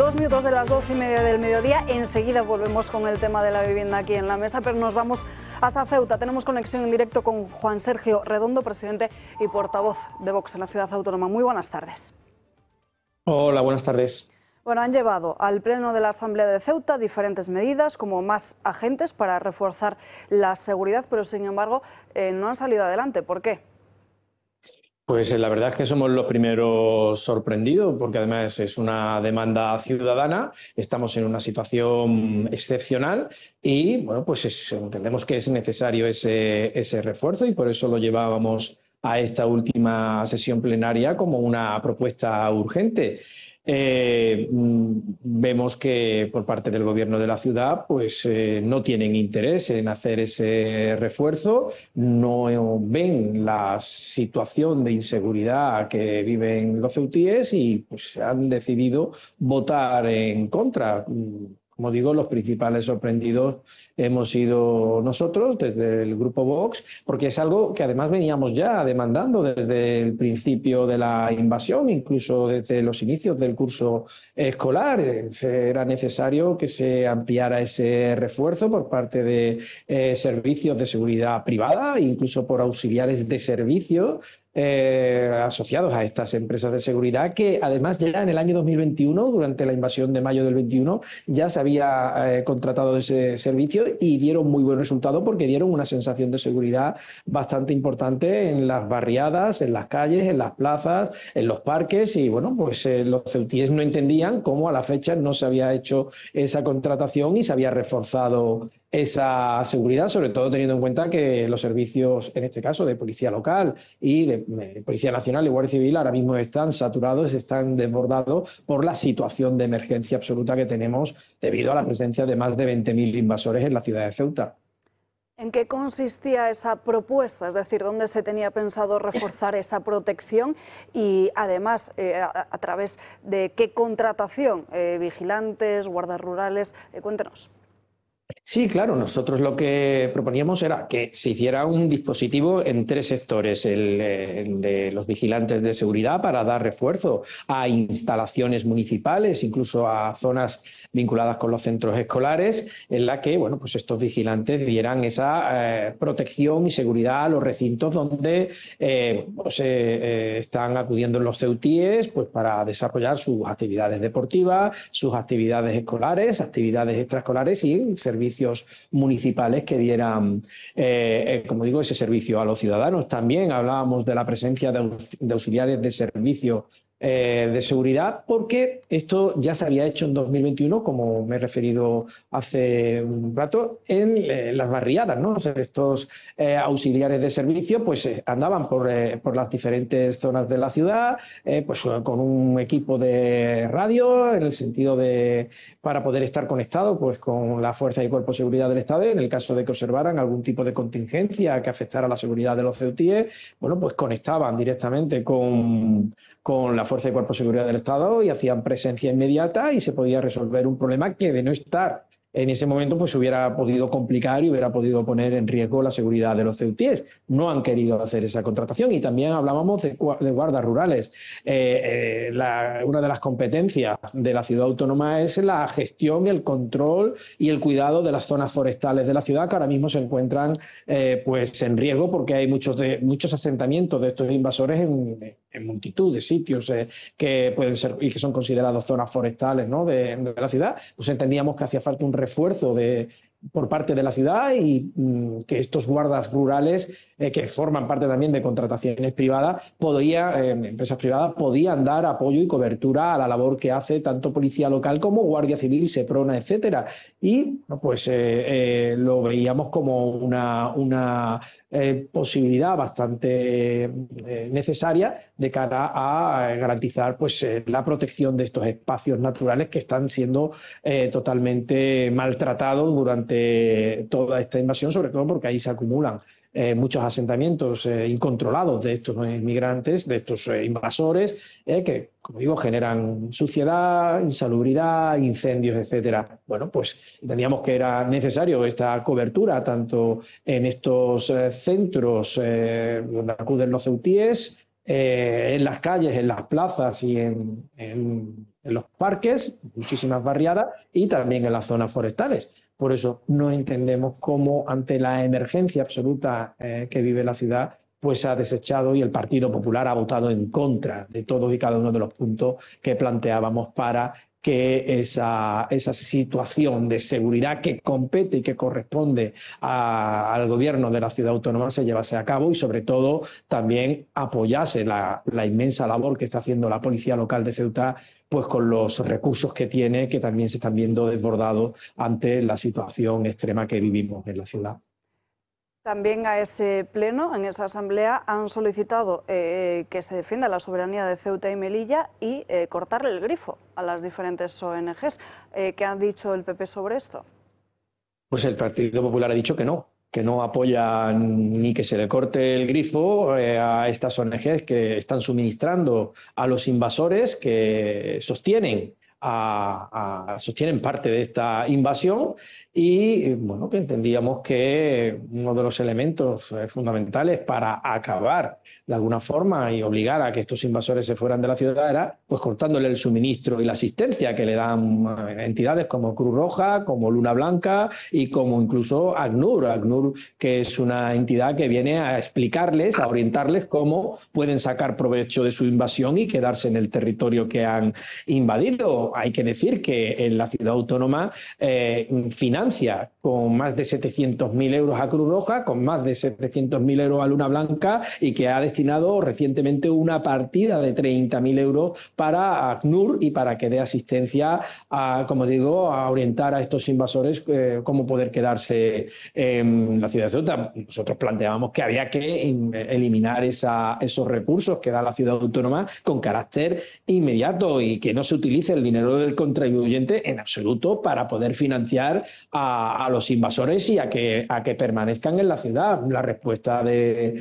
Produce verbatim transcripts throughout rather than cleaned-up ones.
dos minutos de las doce y media del mediodía. Enseguida volvemos con el tema de la vivienda aquí en la mesa, pero nos vamos hasta Ceuta. Tenemos conexión en directo con Juan Sergio Redondo, presidente y portavoz de Vox en la ciudad autónoma. Muy buenas tardes. Hola, buenas tardes. Bueno, han llevado al Pleno de la Asamblea de Ceuta diferentes medidas, como más agentes para reforzar la seguridad, pero sin embargo eh, no han salido adelante. ¿Por qué? Pues la verdad es que somos los primeros sorprendidos, porque además es una demanda ciudadana, estamos en una situación excepcional y bueno, pues es, entendemos que es necesario ese, ese refuerzo y por eso lo llevábamos a esta última sesión plenaria como una propuesta urgente. Eh, vemos que por parte del gobierno de la ciudad pues eh, no tienen interés en hacer ese refuerzo, no ven la situación de inseguridad que viven los ceutíes y pues han decidido votar en contra. Como digo, los principales sorprendidos hemos sido nosotros, desde el Grupo Vox, porque es algo que además veníamos ya demandando desde el principio de la invasión, incluso desde los inicios del curso escolar. Era necesario que se ampliara ese refuerzo por parte de eh, servicios de seguridad privada, incluso por auxiliares de servicio, Eh, asociados a estas empresas de seguridad, que además ya en el año dos mil veintiuno, durante la invasión de mayo del veintiuno, ya se había eh, contratado ese servicio y dieron muy buen resultado porque dieron una sensación de seguridad bastante importante en las barriadas, en las calles, en las plazas, en los parques y bueno, pues eh, los ceutíes no entendían cómo a la fecha no se había hecho esa contratación y se había reforzado esa seguridad, sobre todo teniendo en cuenta que los servicios, en este caso de policía local y de, de Policía Nacional y Guardia Civil, ahora mismo están saturados, están desbordados por la situación de emergencia absoluta que tenemos debido a la presencia de más de veinte mil invasores en la ciudad de Ceuta. ¿En qué consistía esa propuesta? Es decir, ¿dónde se tenía pensado reforzar esa protección? Y además, eh, a, a través de qué contratación, eh, vigilantes, guardas rurales, eh, cuéntenos. Sí, claro, nosotros lo que proponíamos era que se hiciera un dispositivo en tres sectores, el, el de los vigilantes de seguridad para dar refuerzo a instalaciones municipales, incluso a zonas vinculadas con los centros escolares, en la que bueno, pues estos vigilantes dieran esa eh, protección y seguridad a los recintos donde eh, pues, eh, están acudiendo los ceutíes pues, para desarrollar sus actividades deportivas, sus actividades escolares, actividades extraescolares y servicios municipales que dieran, eh, como digo, ese servicio a los ciudadanos. También hablábamos de la presencia de, aux de auxiliares de servicio eh, de seguridad, porque esto ya se había hecho en dos mil veintiuno, como me he referido hace un rato, en eh, las barriadas, ¿no? O sea, estos eh, auxiliares de servicio pues eh, andaban por, eh, por las diferentes zonas de la ciudad, eh, pues con un equipo de radio, en el sentido de para poder estar conectado pues con la fuerza y cuerpo de seguridad del Estado, en el caso de que observaran algún tipo de contingencia que afectara a la seguridad de los ceutíes, bueno, pues conectaban directamente con, con la fuerza y cuerpo de seguridad del Estado y hacían presencia inmediata y se podía resolver un problema que, de no estar en ese momento, pues hubiera podido complicar y hubiera podido poner en riesgo la seguridad de los ceutíes. No han querido hacer esa contratación. Y también hablábamos de, de guardas rurales. Eh, eh, la, una de las competencias de la ciudad autónoma es la gestión, el control y el cuidado de las zonas forestales de la ciudad, que ahora mismo se encuentran eh, pues en riesgo porque hay muchos, de, muchos asentamientos de estos invasores en, en multitud de sitios eh, que pueden ser y que son considerados zonas forestales, ¿no? de, de la ciudad. Pues entendíamos que hacía falta un refuerzo de, por parte de la ciudad y mmm, que estos guardas rurales, eh, que forman parte también de contrataciones privadas, podría, eh, empresas privadas, podían dar apoyo y cobertura a la labor que hace tanto Policía Local como Guardia Civil, Seprona, etcétera. Y no, pues eh, eh, lo veíamos como una, una eh, posibilidad bastante eh, necesaria de cara a garantizar pues, eh, la protección de estos espacios naturales que están siendo eh, totalmente maltratados durante toda esta invasión, sobre todo porque ahí se acumulan eh, muchos asentamientos eh, incontrolados de estos eh, inmigrantes, de estos eh, invasores, eh, que, como digo, generan suciedad, insalubridad, incendios, etcétera. Bueno, pues entendíamos que era necesario esta cobertura tanto en estos eh, centros eh, donde acuden los ceutíes, eh, en las calles, en las plazas y en, en en los parques, muchísimas barriadas y también en las zonas forestales. Por eso no entendemos cómo, ante la emergencia absoluta eh, que vive la ciudad, pues ha desechado y el Partido Popular ha votado en contra de todos y cada uno de los puntos que planteábamos para que esa, esa situación de seguridad que compete y que corresponde a, al gobierno de la ciudad autónoma se llevase a cabo y sobre todo también apoyase la, la inmensa labor que está haciendo la policía local de Ceuta, pues con los recursos que tiene, que también se están viendo desbordados ante la situación extrema que vivimos en la ciudad. También a ese pleno, en esa asamblea, han solicitado eh, que se defienda la soberanía de Ceuta y Melilla y eh, cortarle el grifo a las diferentes O N Ges. Eh, ¿Qué ha dicho el P P sobre esto? Pues el Partido Popular ha dicho que no, que no apoya ni que se le corte el grifo eh, a estas O N Ges que están suministrando a los invasores, que sostienen A, a, sostienen parte de esta invasión y bueno, que entendíamos que uno de los elementos eh, fundamentales para acabar de alguna forma y obligar a que estos invasores se fueran de la ciudad era pues cortándole el suministro y la asistencia que le dan eh, entidades como Cruz Roja, como Luna Blanca y como incluso ACNUR, ACNUR que es una entidad que viene a explicarles, a orientarles cómo pueden sacar provecho de su invasión y quedarse en el territorio que han invadido. Hay que decir que en la ciudad autónoma eh, financia con más de setecientos mil euros a Cruz Roja, con más de setecientos mil euros a Luna Blanca y que ha destinado recientemente una partida de treinta mil euros para ACNUR y para que dé asistencia a, como digo, a orientar a estos invasores eh, cómo poder quedarse en la ciudad de Ceuta. Nosotros planteábamos que había que eliminar esa, esos recursos que da la ciudad autónoma con carácter inmediato y que no se utilice el dinero del contribuyente en absoluto para poder financiar a, a los invasores y a que, a que permanezcan en la ciudad. La respuesta de,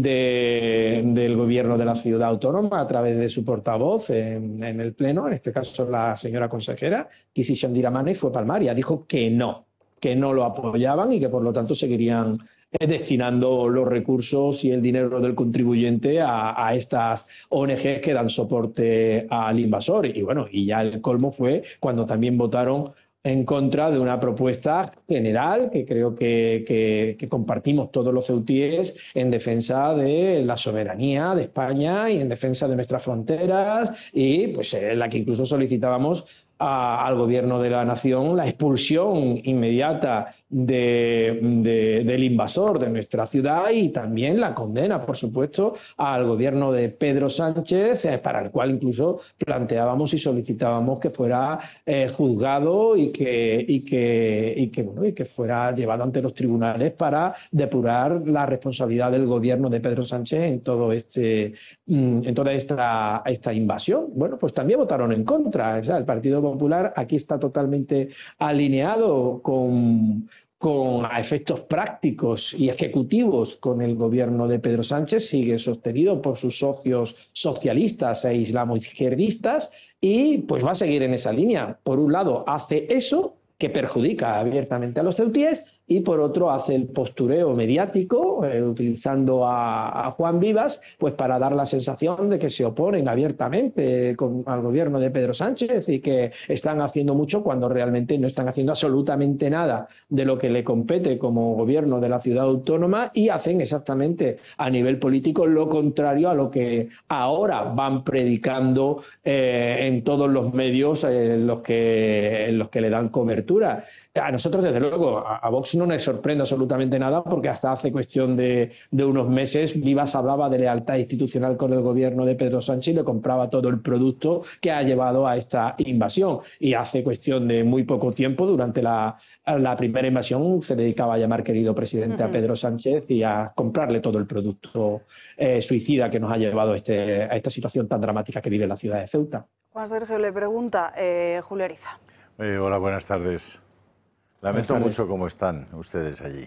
de, del gobierno de la ciudad autónoma a través de su portavoz en, en el pleno, en este caso la señora consejera, Kisi Shandiramani, fue palmaria, dijo que no, que no lo apoyaban y que por lo tanto seguirían destinando los recursos y el dinero del contribuyente a, a estas O N Ges que dan soporte al invasor. Y bueno, y ya el colmo fue cuando también votaron en contra de una propuesta general que creo que, que, que compartimos todos los ceutíes en defensa de la soberanía de España y en defensa de nuestras fronteras y pues en la que incluso solicitábamos a, al gobierno de la nación la expulsión inmediata de, de, del invasor de nuestra ciudad y también la condena, por supuesto, al gobierno de Pedro Sánchez, eh, para el cual incluso planteábamos y solicitábamos que fuera eh, juzgado y que, y, que, y, que, bueno, y que fuera llevado ante los tribunales para depurar la responsabilidad del gobierno de Pedro Sánchez en, todo este, en toda esta, esta invasión. Bueno, pues también votaron en contra. O sea, el Partido Popular aquí está totalmente alineado con, con a efectos prácticos y ejecutivos con el gobierno de Pedro Sánchez, sigue sostenido por sus socios socialistas e islamoizquierdistas y pues va a seguir en esa línea. Por un lado hace eso que perjudica abiertamente a los ceutíes y por otro hace el postureo mediático eh, utilizando a, a Juan Vivas pues para dar la sensación de que se oponen abiertamente con, al gobierno de Pedro Sánchez y que están haciendo mucho cuando realmente no están haciendo absolutamente nada de lo que le compete como gobierno de la ciudad autónoma y hacen exactamente a nivel político lo contrario a lo que ahora van predicando eh, en todos los medios eh, en, los que, en los que le dan cobertura. A nosotros, desde luego, a, a Vox no nos sorprende absolutamente nada porque hasta hace cuestión de, de unos meses Vivas hablaba de lealtad institucional con el gobierno de Pedro Sánchez y le compraba todo el producto que ha llevado a esta invasión. Y hace cuestión de muy poco tiempo, durante la, la primera invasión, se dedicaba a llamar querido presidente uh-huh. a Pedro Sánchez y a comprarle todo el producto eh, suicida que nos ha llevado a, este, a esta situación tan dramática que vive la ciudad de Ceuta. Juan Sergio le pregunta, eh, Julio Ariza. Eh, hola, buenas tardes. Lamento mucho cómo están ustedes allí.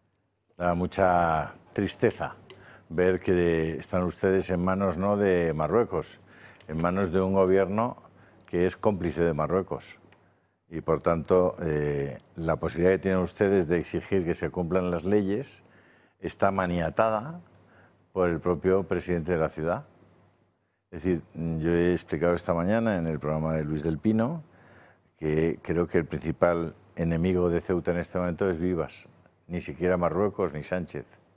Da mucha tristeza ver que están ustedes en manos no de Marruecos, en manos de un gobierno que es cómplice de Marruecos. Y por tanto, eh, la posibilidad que tienen ustedes de exigir que se cumplan las leyes está maniatada por el propio presidente de la ciudad. Es decir, yo he explicado esta mañana en el programa de Luis del Pino que creo que el principal enemigo de Ceuta en este momento es Vivas, ni siquiera Marruecos ni Sánchez.